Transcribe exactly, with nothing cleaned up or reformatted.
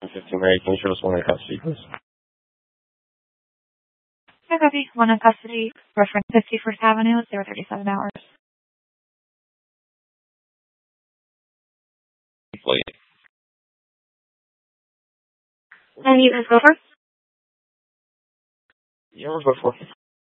fifteen Mary, can you show us one in custody, please? Hi, copy. One in custody. Reference fifty-first Avenue, zero thirty-seven hours. Please. And you guys go first? Yeah, we'll go for it.